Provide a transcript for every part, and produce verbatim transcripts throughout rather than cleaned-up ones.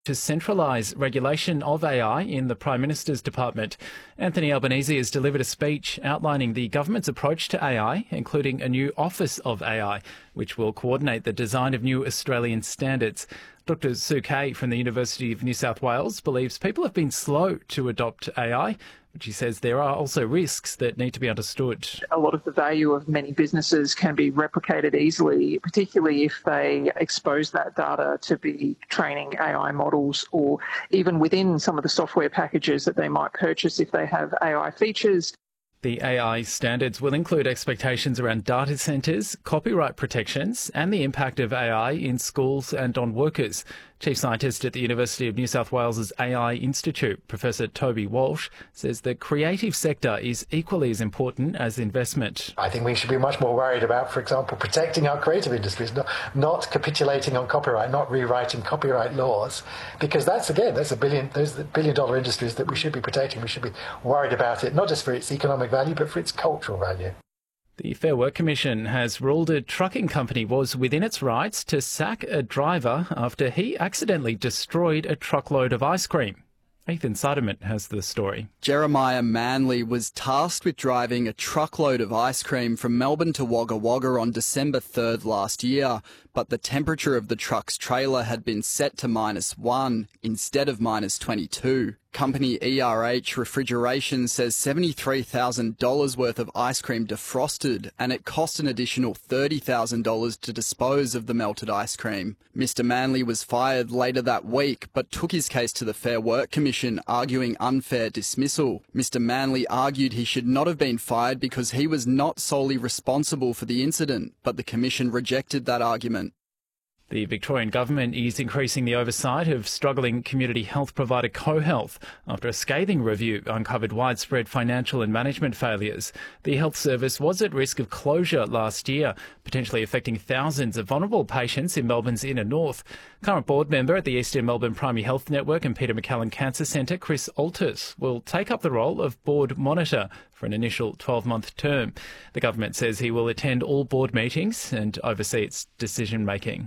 to centralise regulation of A I in the Prime Minister's department. Anthony Albanese has delivered a speech outlining the government's approach to A I, including a new Office of A I, which will coordinate the design of new Australian standards. Doctor Sue Kay from the University of New South Wales believes people have been slow to adopt A I, but she says there are also risks that need to be understood. A lot of the value of many businesses can be replicated easily, particularly if they expose that data to be training A I models, or even within some of the software packages that they might purchase if they have A I features. The A I standards will include expectations around data centres, copyright protections and the impact of A I in schools and on workers. Chief Scientist at the University of New South Wales' A I Institute, Professor Toby Walsh, says the creative sector is equally as important as investment. I think we should be much more worried about, for example, protecting our creative industries, not, not capitulating on copyright, not rewriting copyright laws, because that's, again, that's a billion, those are billion dollar industries that we should be protecting. We should be worried about it, not just for its economic value, but for its cultural value. The Fair Work Commission has ruled a trucking company was within its rights to sack a driver after he accidentally destroyed a truckload of ice cream. Ethan Siderman has the story. Jeremiah Manley was tasked with driving a truckload of ice cream from Melbourne to Wagga Wagga on December third last year, but the temperature of the truck's trailer had been set to minus one instead of minus twenty-two. Company E R H Refrigeration says seventy-three thousand dollars worth of ice cream defrosted, and it cost an additional thirty thousand dollars to dispose of the melted ice cream. Mister Manley was fired later that week, but took his case to the Fair Work Commission, arguing unfair dismissal. Mister Manley argued he should not have been fired because he was not solely responsible for the incident, but the Commission rejected that argument. The Victorian Government is increasing the oversight of struggling community health provider CoHealth after a scathing review uncovered widespread financial and management failures. The health service was at risk of closure last year, potentially affecting thousands of vulnerable patients in Melbourne's inner north. Current board member at the Eastern Melbourne Primary Health Network and Peter MacCallum Cancer Centre, Chris Altus, will take up the role of board monitor for an initial twelve-month term. The government says he will attend all board meetings and oversee its decision-making.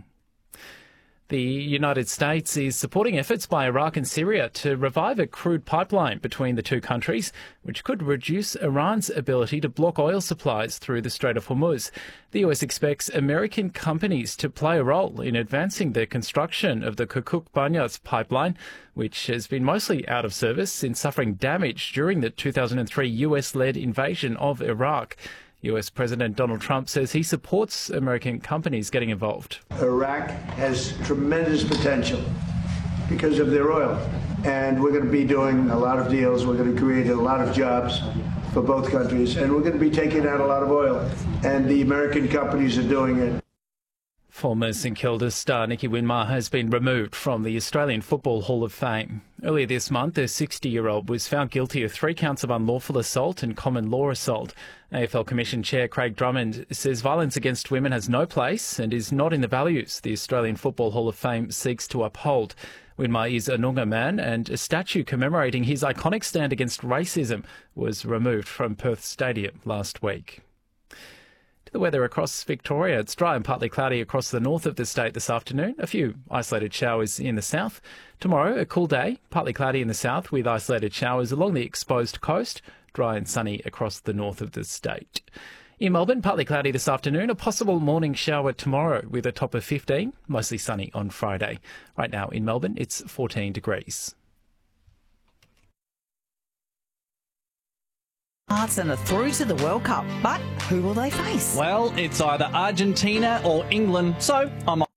The United States is supporting efforts by Iraq and Syria to revive a crude pipeline between the two countries, which could reduce Iran's ability to block oil supplies through the Strait of Hormuz. The U S expects American companies to play a role in advancing the construction of the Kirkuk-Banyas pipeline, which has been mostly out of service since suffering damage during the two thousand three U S-led invasion of Iraq. U S President Donald Trump says he supports American companies getting involved. Iraq has tremendous potential because of their oil, and we're going to be doing a lot of deals. We're going to create a lot of jobs for both countries, and we're going to be taking out a lot of oil, and the American companies are doing it. Former St Kilda star Nicky Winmar has been removed from the Australian Football Hall of Fame. Earlier this month, a sixty-year-old was found guilty of three counts of unlawful assault and common law assault. A F L Commission Chair Craig Drummond says violence against women has no place and is not in the values the Australian Football Hall of Fame seeks to uphold. Winmar is a Noongar man, and a statue commemorating his iconic stand against racism was removed from Perth Stadium last week. The weather across Victoria, it's dry and partly cloudy across the north of the state this afternoon. A few isolated showers in the south. Tomorrow, a cool day, partly cloudy in the south with isolated showers along the exposed coast. Dry and sunny across the north of the state. In Melbourne, partly cloudy this afternoon. A possible morning shower tomorrow with a top of fifteen. Mostly sunny on Friday. Right now in Melbourne, it's fourteen degrees. France and are through to the World Cup, but who will they face? Well, it's either Argentina or England, so I'm on.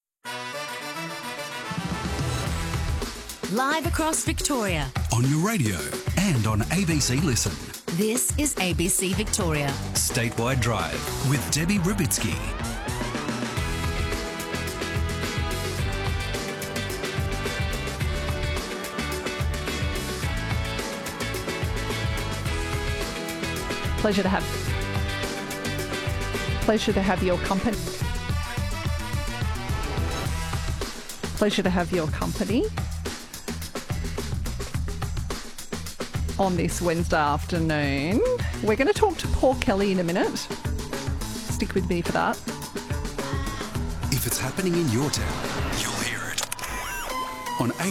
Live across Victoria. On your radio and on A B C Listen. This is A B C Victoria. Statewide Drive with Debbie Rubitsky. Pleasure to have pleasure to have your company. Pleasure to have your company on this Wednesday afternoon. We're going to talk to Paul Kelly in a minute. Stick with me for that. If it's happening in your town, you'll hear it on